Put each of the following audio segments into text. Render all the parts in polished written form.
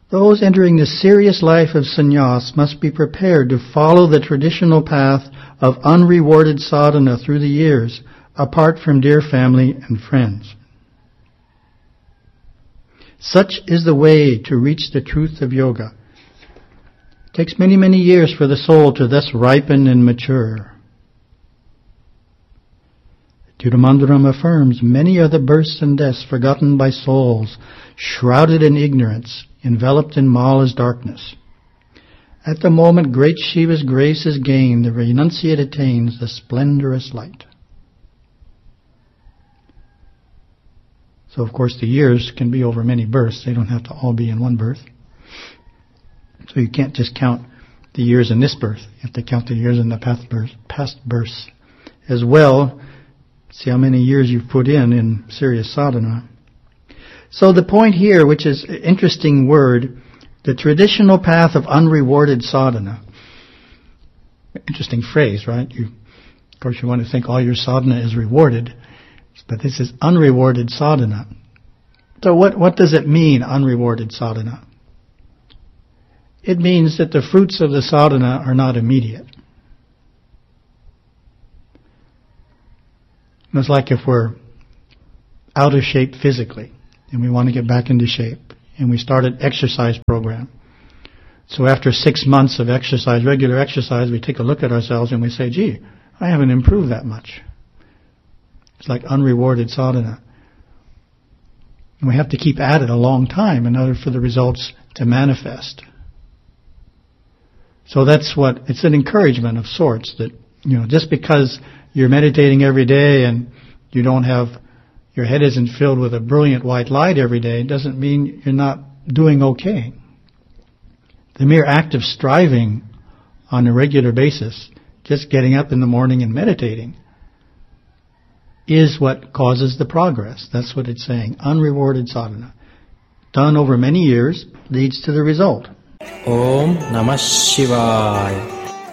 Those entering the serious life of sannyas must be prepared to follow the traditional path of unrewarded sadhana through the years, apart from dear family and friends. Such is the way to reach the truth of yoga. It takes many, many years for the soul to thus ripen and mature. Tirumandaram affirms, many are the births and deaths forgotten by souls, shrouded in ignorance, enveloped in Mala's darkness. At the moment great Shiva's grace is gained, the renunciate attains the splendorous light. So, of course, the years can be over many births. They don't have to all be in one birth. So you can't just count the years in this birth. You have to count the years in the past births as well. See how many years you've put in serious sadhana. So the point here, which is an interesting word, the traditional path of unrewarded sadhana. Interesting phrase, right? Of course, you want to think all your sadhana is rewarded, but this is unrewarded sadhana. So what does it mean, unrewarded sadhana? It means that the fruits of the sadhana are not immediate. It's like if we're out of shape physically and we want to get back into shape and we start an exercise program. So after 6 months of exercise, regular exercise, we take a look at ourselves and we say, gee, I haven't improved that much. It's like unrewarded sadhana. And we have to keep at it a long time in order for the results to manifest. So it's an encouragement of sorts that, just because you're meditating every day and you don't have, your head isn't filled with a brilliant white light every day, doesn't mean you're not doing okay. The mere act of striving on a regular basis, just getting up in the morning and meditating, is what causes the progress. That's what it's saying. Unrewarded sadhana, done over many years, leads to the result. Om Namah Shivaya.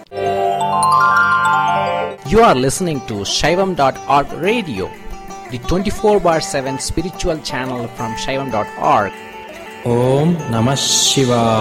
You are listening to Shaivam.org radio, the 24/7 spiritual channel from Shaivam.org. Om Namah Shivaya.